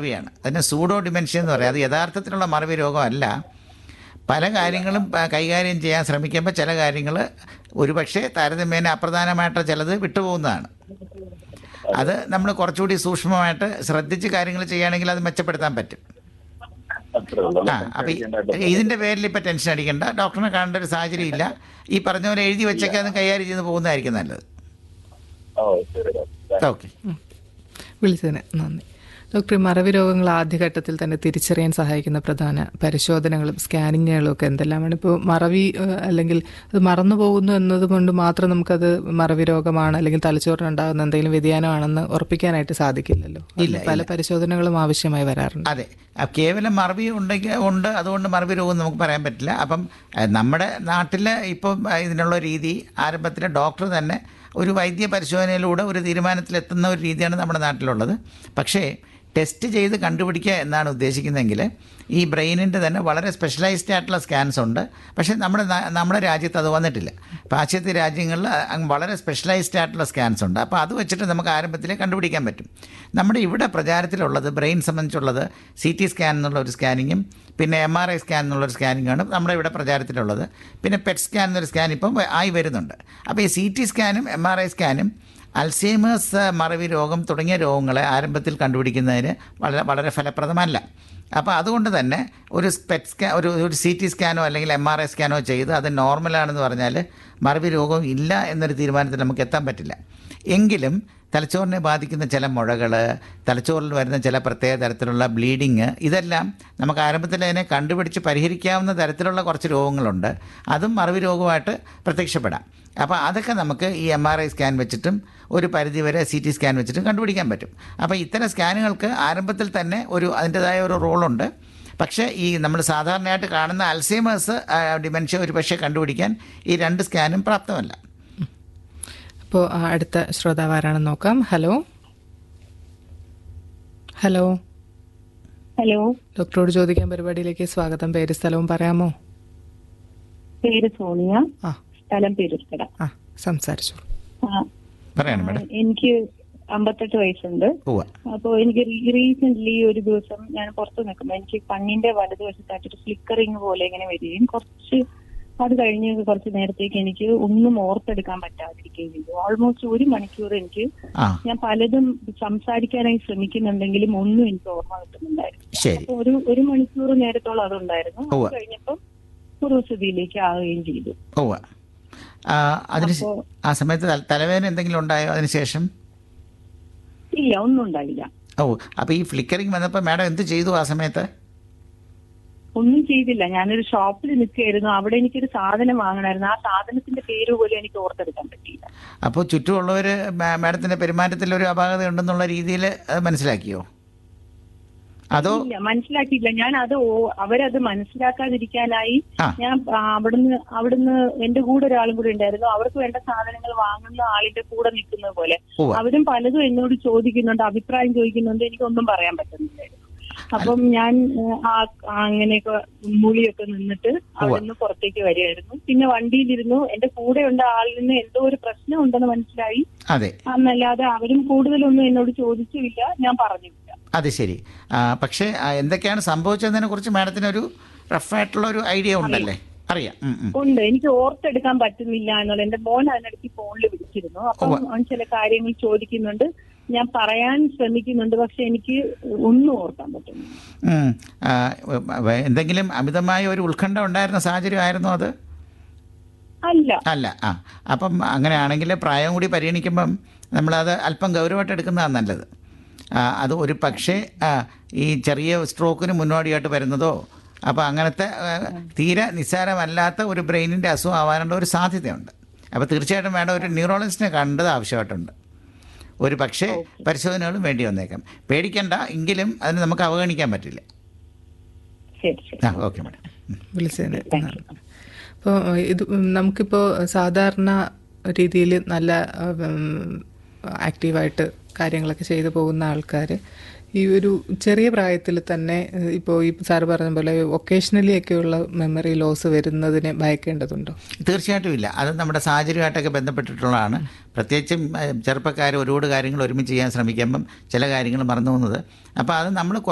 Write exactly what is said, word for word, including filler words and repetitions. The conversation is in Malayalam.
മറവിയാണ്. അതിന് സൂഡോ ഡിമെൻഷ്യ എന്ന് പറയും. അത് യഥാർത്ഥത്തിലുള്ള മറവി രോഗമല്ല. പല കാര്യങ്ങളും കൈകാര്യം ചെയ്യാൻ ശ്രമിക്കുമ്പോൾ ചില കാര്യങ്ങൾ ഒരുപക്ഷെ താരതമ്യേന അപ്രധാനമായിട്ട് ചിലത് വിട്ടുപോകുന്നതാണ്. അത് നമ്മൾ കുറച്ചുകൂടി സൂക്ഷ്മമായിട്ട് ശ്രദ്ധിച്ച് കാര്യങ്ങൾ ചെയ്യുകയാണെങ്കിൽ അത് മെച്ചപ്പെടുത്താൻ പറ്റും. ആ അപ്പം ഇതിൻ്റെ പേരിൽ ഇപ്പം ടെൻഷൻ അടിക്കേണ്ട, ഡോക്ടറിനെ കാണേണ്ട ഒരു സാഹചര്യം ഇല്ല. ഈ പറഞ്ഞ പോലെ എഴുതി വെച്ചൊക്കെ അത് കൈകാര്യം ചെയ്ത് പോകുന്നതായിരിക്കും നല്ലത്. ഓക്കെ, വിളിച്ചതിന് നന്ദി. ഡോക്ടർ, മറവി രോഗങ്ങൾ ആദ്യഘട്ടത്തിൽ തന്നെ തിരിച്ചറിയാൻ സഹായിക്കുന്ന പ്രധാന പരിശോധനകളും സ്കാനിങ്ങുകളും ഒക്കെ എന്തെല്ലാമാണ്? ഇപ്പോൾ മറവി അല്ലെങ്കിൽ അത് മറന്നു പോകുന്നു എന്നതുകൊണ്ട് മാത്രം നമുക്കത് മറവി രോഗമാണ് അല്ലെങ്കിൽ തലച്ചോറിനുണ്ടാകുന്ന എന്തെങ്കിലും വ്യതിയാനമാണെന്ന് ഉറപ്പിക്കാനായിട്ട് സാധിക്കില്ലല്ലോ. പല പരിശോധനകളും ആവശ്യമായി വരാറുണ്ട്. അതെ, കേവലം മറവി ഉണ്ടെങ്കിൽ ഉണ്ട്, അതുകൊണ്ട് മറവി രോഗം നമുക്ക് പറയാൻ പറ്റില്ല. അപ്പം നമ്മുടെ നാട്ടിൽ ഇപ്പം ഇതിനുള്ള രീതി ആരംഭത്തിൽ ഡോക്ടർ തന്നെ ഒരു വൈദ്യ പരിശോധനയിലൂടെ ഒരു തീരുമാനത്തിലെത്തുന്ന ഒരു രീതിയാണ് നമ്മുടെ നാട്ടിലുള്ളത്. പക്ഷേ ടെസ്റ്റ് ചെയ്ത് കണ്ടുപിടിക്കുക എന്നാണ് ഉദ്ദേശിക്കുന്നതെങ്കിൽ ഈ ബ്രെയിനിൻ്റെ തന്നെ വളരെ സ്പെഷ്യലൈസ്ഡ് ആയിട്ടുള്ള സ്കാൻസ് ഉണ്ട്. പക്ഷേ നമ്മുടെ നമ്മുടെ രാജ്യത്ത് അത് വന്നിട്ടില്ല. പാശ്ചാത്യ രാജ്യങ്ങളിൽ വളരെ സ്പെഷ്യലൈസ്ഡ് ആയിട്ടുള്ള സ്കാൻസ് ഉണ്ട്. അപ്പോൾ അത് വെച്ചിട്ട് നമുക്ക് ആരംഭത്തിൽ കണ്ടുപിടിക്കാൻ പറ്റും. നമ്മുടെ ഇവിടെ പ്രചാരത്തിലുള്ളത് ബ്രെയിൻ സംബന്ധിച്ചുള്ളത് സി ടി സ്കാൻ എന്നുള്ള ഒരു സ്കാനിങ്ങും പിന്നെ എം ആർ ഐ സ്കാൻ എന്നുള്ളൊരു സ്കാനിങ്ങാണ് നമ്മുടെ ഇവിടെ പ്രചാരത്തിലുള്ളത്. പിന്നെ പെറ്റ് സ്കാൻ എന്നൊരു സ്കാൻ ഇപ്പം ആയി വരുന്നുണ്ട്. അപ്പോൾ ഈ സി ടി സ്കാനും എം ആർ ഐ സ്കാനും അൽസൈമേഴ്സ്, മറവി രോഗം തുടങ്ങിയ രോഗങ്ങളെ ആരംഭത്തിൽ കണ്ടുപിടിക്കുന്നതിന് വളരെ വളരെ ഫലപ്രദമല്ല. അപ്പോൾ അതുകൊണ്ട് തന്നെ ഒരു പെറ്റ് സ്കാൻ ഒരു ഒരു സി ടി സ്കാനോ അല്ലെങ്കിൽ എം ആർ ഐ സ്കാനോ ചെയ്ത് അത് നോർമലാണെന്ന് പറഞ്ഞാൽ മറവി രോഗം ഇല്ല എന്നൊരു തീരുമാനത്തിൽ നമുക്ക് എത്താൻ പറ്റില്ല. എങ്കിലും തലച്ചോറിനെ ബാധിക്കുന്ന ചില മുഴകൾ, തലച്ചോറിൽ വരുന്ന ചില പ്രത്യേക തരത്തിലുള്ള ബ്ലീഡിങ്, ഇതെല്ലാം നമുക്ക് ആരംഭത്തിൽ അതിനെ കണ്ടുപിടിച്ച് പരിഹരിക്കാവുന്ന തരത്തിലുള്ള കുറച്ച് രോഗങ്ങളുണ്ട്. അതും മറവി രോഗമായിട്ട് പ്രത്യക്ഷപ്പെടാം. അപ്പോൾ അതൊക്കെ നമുക്ക് ഈ എം ആർ ഐ സ്കാൻ വെച്ചിട്ടും ഒരു പരിധിവരെ സി ടി സ്കാൻ വെച്ചിട്ടും കണ്ടുപിടിക്കാൻ പറ്റും. അപ്പോൾ ഇത്തരം സ്കാനുകൾക്ക് ആരംഭത്തിൽ തന്നെ ഒരു അതിൻ്റെതായ ഒരു റോളുണ്ട്. പക്ഷേ ഈ നമ്മൾ സാധാരണയായിട്ട് കാണുന്ന അൽസൈമേഴ്സ് ഡിമെൻഷ്യ ഒരു പക്ഷേ കണ്ടുപിടിക്കാൻ ഈ രണ്ട് സ്കാനും പ്രാപ്തമല്ല. അപ്പോൾ അടുത്ത ശ്രോതാവ് ആരാണെന്ന് നോക്കാം. ഹലോ ഹലോ ഹലോ ഡോക്ടറോട് ചോദിക്കാൻ പരിപാടിയിലേക്ക് സ്വാഗതം. പേര് സ്ഥലവും പറയാമോ? പേര് സോണിയ, ആ സ്ഥലം പെരുസ്കട. ആ സംസാരിച്ചു. എനിക്ക് അമ്പത്തെട്ട് വയസ്സുണ്ട്. അപ്പൊ എനിക്ക് റീസെന്റ് ഒരു ദിവസം ഞാൻ പുറത്ത് നിൽക്കുമ്പോ എനിക്ക് കണ്ണിന്റെ വലതുവശത്തായിട്ടൊരു ഫ്ലിക്കറിങ് പോലെ ഇങ്ങനെ വരികയും കുറച്ച് അത് കഴിഞ്ഞ് കുറച്ച് നേരത്തേക്ക് എനിക്ക് ഒന്നും ഓർത്തെടുക്കാൻ പറ്റാതിരിക്കുകയും ചെയ്തു. ഓൾമോസ്റ്റ് ഒരു മണിക്കൂർ എനിക്ക് ഞാൻ പലതും സംസാരിക്കാനായി ശ്രമിക്കുന്നുണ്ടെങ്കിലും ഒന്നും എനിക്ക് ഓർമ്മ കിട്ടുന്നുണ്ടായിരുന്നു. അപ്പൊ ഒരു ഒരു മണിക്കൂർ നേരത്തോളം അതുണ്ടായിരുന്നു. അത് കഴിഞ്ഞപ്പം പൂർവ്വസ്ഥിതിയിലേക്ക് ആവുകയും ചെയ്തു. അതിന് ആ സമയത്ത് തലവേദന എന്തെങ്കിലും ഉണ്ടായോ അതിനുശേഷം? ഇല്ല, ഒന്നും ഉണ്ടായില്ല. ഓ, അപ്പൊ ഈ ഫ്ലിക്കറിങ് വന്നപ്പോ മാഡം എന്ത് ചെയ്തു ആ സമയത്ത്? ഒന്നും ചെയ്തില്ല. ഞാനൊരു ഷോപ്പിൽ നിൽക്കുകയായിരുന്നു. അവിടെ എനിക്കൊരു സാധനം വാങ്ങണമായിരുന്നു. ആ സാധനത്തിന്റെ പേര് പോലും എനിക്ക് ഓർത്തെടുക്കാൻ പറ്റിയില്ല. അപ്പോൾ ചുറ്റുമുള്ളവര് മാഡത്തിന്റെ പെരുമാറ്റത്തിൽ ഒരു അപാകത ഉണ്ടെന്നുള്ള രീതിയിൽ മനസ്സിലാക്കിയോ? അതോ മനസ്സിലാക്കിയില്ല. ഞാൻ അത് അവരത് മനസ്സിലാക്കാതിരിക്കാനായി ഞാൻ അവിടുന്ന് അവിടുന്ന് എന്റെ കൂടെ ഒരാളും കൂടെ ഉണ്ടായിരുന്നു. അവർക്ക് വേണ്ട സാധനങ്ങൾ വാങ്ങുന്ന ആളിന്റെ കൂടെ നിൽക്കുന്നത് പോലെ അവരും പലതും എന്നോട് ചോദിക്കുന്നുണ്ട്, അഭിപ്രായം ചോദിക്കുന്നുണ്ട്. എനിക്കൊന്നും പറയാൻ പറ്റുന്നില്ലായിരുന്നു. അപ്പം ഞാൻ അങ്ങനെയൊക്കെ മൂളിയൊക്കെ നിന്നിട്ട് അവിടെ നിന്ന് പുറത്തേക്ക് വരികയായിരുന്നു. പിന്നെ വണ്ടിയിലിരുന്നു. എന്റെ കൂടെ ഉണ്ട ആളിന് എന്തോ ഒരു പ്രശ്നം ഉണ്ടെന്ന് മനസ്സിലായി. എന്നല്ലാതെ അവരും കൂടുതലൊന്നും എന്നോട് ചോദിച്ചില്ല, ഞാൻ പറഞ്ഞില്ല. അത് ശരി. പക്ഷേ എന്തൊക്കെയാണ് സംഭവിച്ചതിനെ കുറിച്ച് മാഡത്തിന് ഒരു റഫായിട്ടുള്ള ഒരു ഐഡിയ ഉണ്ടല്ലേ? അറിയാം. ഉണ്ട്. എനിക്ക് ഓർത്തെടുക്കാൻ പറ്റുന്നില്ല എന്നുള്ള. എന്റെ മോൻ അതിനിടയ്ക്ക് ഫോണിൽ വിളിച്ചിരുന്നു. അപ്പം അവൻ ചില കാര്യങ്ങൾ ചോദിക്കുന്നുണ്ട്, ഞാൻ പറയാൻ ശ്രമിക്കുന്നുണ്ട്, പക്ഷെ എനിക്ക് ഒന്നും ഓർക്കാൻ പറ്റുന്നില്ല. എന്തെങ്കിലും അമിതമായ ഒരു ഉത്കണ്ഠ ഉണ്ടായിരുന്ന സാഹചര്യം ആയിരുന്നു അത്? അല്ല അല്ല ആ അപ്പം അങ്ങനെയാണെങ്കിൽ പ്രായം കൂടി പരിഗണിക്കുമ്പം നമ്മളത് അല്പം ഗൗരവമായിട്ട് എടുക്കുന്നതാണ് നല്ലത്. അത് ഒരു പക്ഷേ ഈ ചെറിയ സ്ട്രോക്കിന് മുന്നോടിയായിട്ട് വരുന്നതോ അപ്പോൾ അങ്ങനത്തെ തീരെ നിസ്സാരമല്ലാത്ത ഒരു ബ്രെയിനിൻ്റെ അസുഖം ആവാനുള്ള ഒരു സാധ്യതയുണ്ട്. അപ്പോൾ തീർച്ചയായിട്ടും വേണ്ട ഒരു ന്യൂറോളജിസ്റ്റിനെ കണ്ടത് ആവശ്യമായിട്ടുണ്ട്. ഒരു പക്ഷേ പരിശോധനകളും വേണ്ടി വന്നേക്കാം. പേടിക്കണ്ട, എങ്കിലും അതിന് നമുക്ക് അവഗണിക്കാൻ പറ്റില്ല. ആ ഓക്കെ മാഡം, വിളിച്ചതിന്. അപ്പോൾ ഇത് നമുക്കിപ്പോൾ സാധാരണ രീതിയിൽ നല്ല ആക്റ്റീവായിട്ട് കാര്യങ്ങളൊക്കെ ചെയ്തു പോകുന്ന ആൾക്കാർ ഈ ഒരു ചെറിയ പ്രായത്തിൽ തന്നെ ഇപ്പോൾ ഈ സാറ് പറഞ്ഞ പോലെ ഒക്കേഷണലി ഒക്കെയുള്ള മെമ്മറി ലോസ് വരുന്നതിനെ ഭയക്കേണ്ടതുണ്ടോ? തീർച്ചയായിട്ടും ഇല്ല. അത് നമ്മുടെ സാഹചര്യമായിട്ടൊക്കെ ബന്ധപ്പെട്ടിട്ടുള്ളതാണ്. പ്രത്യേകിച്ചും ചെറുപ്പക്കാർ ഒരുപാട് കാര്യങ്ങൾ ഒരുമിച്ച് ചെയ്യാൻ ശ്രമിക്കുമ്പം ചില കാര്യങ്ങൾ മറന്നു പോകുന്നത്. അപ്പോൾ അത് നമ്മൾ